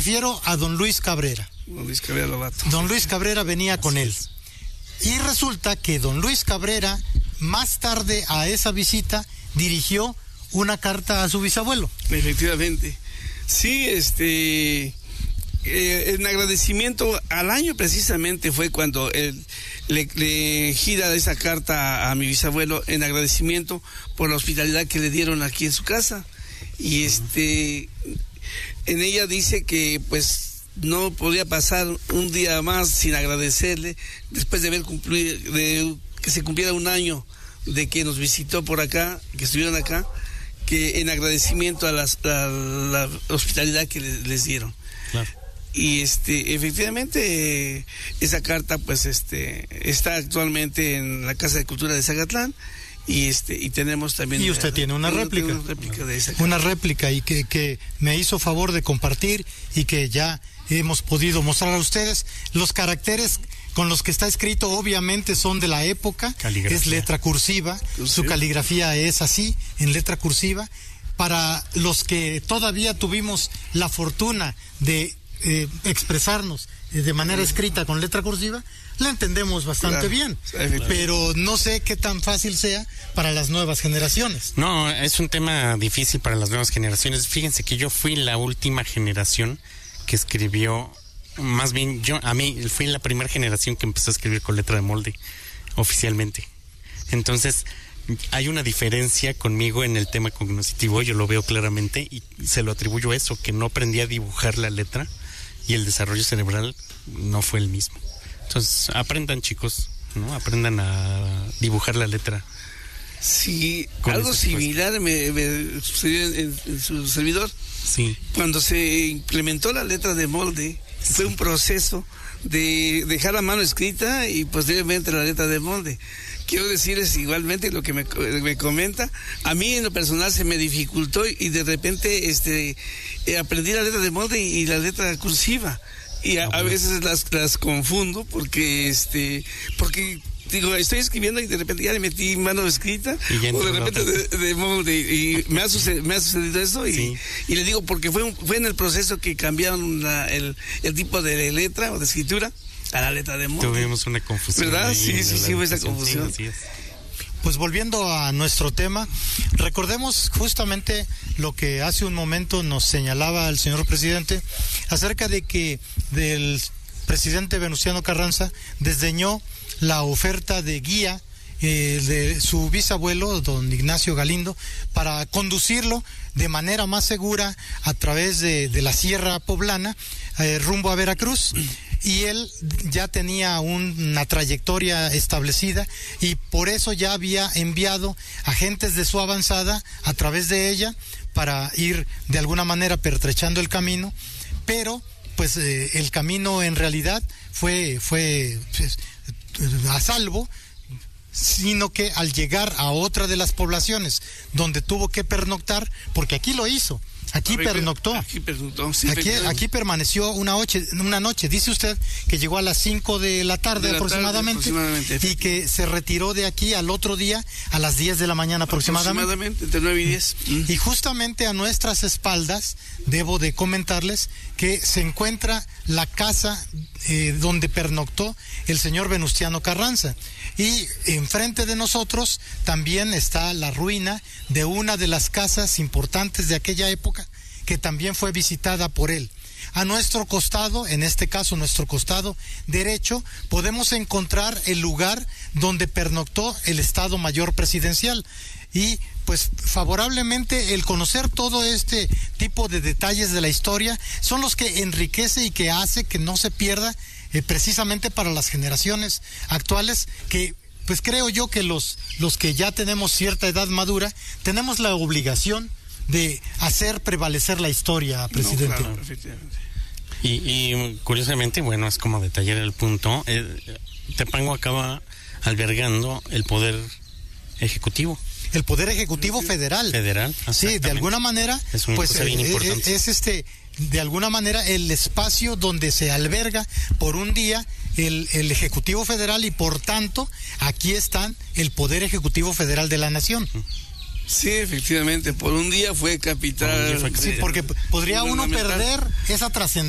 refiero a don Luis Cabrera. Don Luis Cabrera Lobato. Don Luis Cabrera venía con él. Y resulta que don Luis Cabrera, más tarde a esa visita, dirigió una carta a su bisabuelo. Efectivamente. Sí, en agradecimiento al año precisamente fue cuando él le gira esa carta a mi bisabuelo en agradecimiento por la hospitalidad que le dieron aquí en su casa. Y en ella dice que pues no podía pasar un día más sin agradecerle después de haber cumplido, de que se cumpliera un año de que nos visitó por acá, que estuvieron acá, que en agradecimiento a la hospitalidad que les dieron. Claro. Y efectivamente esa carta pues está actualmente en la Casa de Cultura de Zacatlán y tenemos también. Y usted tiene una réplica. Una réplica de esa carta. Una réplica y que me hizo favor de compartir y que ya hemos podido mostrar a ustedes. Los caracteres con los que está escrito obviamente son de la época, es letra cursiva, su caligrafía es así, en letra cursiva. Para los que todavía tuvimos la fortuna de expresarnos de manera escrita con letra cursiva, la entendemos bastante bien, pero no sé qué tan fácil sea para las nuevas generaciones. No, es un tema difícil para las nuevas generaciones. Fíjense que yo fui la última generación que escribió, más bien fui la primera generación que empezó a escribir con letra de molde oficialmente. Entonces hay una diferencia conmigo en el tema cognitivo, yo lo veo claramente y se lo atribuyo a eso, que no aprendí a dibujar la letra y el desarrollo cerebral no fue el mismo. Entonces aprendan, chicos, ¿no? Aprendan a dibujar la letra. Sí, algo similar me sucedió en su servidor. Sí. Cuando se implementó la letra de molde, fue un proceso de dejar a mano escrita y posteriormente la letra de molde. Quiero decirles igualmente lo que me comenta. A mí en lo personal se me dificultó y de repente aprendí la letra de molde y la letra cursiva. Y a veces las confundo porque digo, estoy escribiendo y de repente ya le metí mano escrita o de repente de molde y me ha sucedido eso y le digo porque fue en el proceso que cambiaron el tipo de letra o de escritura a la letra de molde. Tuvimos una confusión. ¿Verdad? Sí, hubo esa confusión. Sí, así es. Pues volviendo a nuestro tema, recordemos justamente lo que hace un momento nos señalaba el señor presidente acerca de que del presidente Venustiano Carranza desdeñó la oferta de guía de su bisabuelo, don Ignacio Galindo, para conducirlo de manera más segura a través de la Sierra Poblana, rumbo a Veracruz. Y él ya tenía una trayectoria establecida y por eso ya había enviado agentes de su avanzada a través de ella para ir de alguna manera pertrechando el camino, pero pues el camino en realidad fue a salvo, sino que al llegar a otra de las poblaciones donde tuvo que pernoctar, porque aquí lo hizo, aquí pernoctó, sí, aquí permaneció una noche, dice usted que llegó a las 5 de la tarde aproximadamente y que se retiró de aquí al otro día a las 10 de la mañana aproximadamente entre 9 y 10. Y justamente a nuestras espaldas debo de comentarles que se encuentra la casa donde pernoctó el señor Venustiano Carranza. Y enfrente de nosotros también está la ruina de una de las casas importantes de aquella época que también fue visitada por él. A nuestro costado, en este caso nuestro costado derecho, podemos encontrar el lugar donde pernoctó el Estado Mayor Presidencial. Y pues favorablemente el conocer todo este tipo de detalles de la historia son los que enriquece y que hace que no se pierda precisamente para las generaciones actuales, que pues creo yo que los que ya tenemos cierta edad madura tenemos la obligación de hacer prevalecer la historia, presidente. No, claro, efectivamente. Y curiosamente, bueno, es como detallar el punto, Tepango acaba albergando el poder ejecutivo. El Poder Ejecutivo Federal. Sí, de alguna manera, es una cosa bien importante. Es de alguna manera el espacio donde se alberga por un día el Ejecutivo Federal y por tanto aquí están el Poder Ejecutivo Federal de la Nación. Sí, efectivamente, por un día fue capital. Sí, porque podría uno perder esa trascendencia.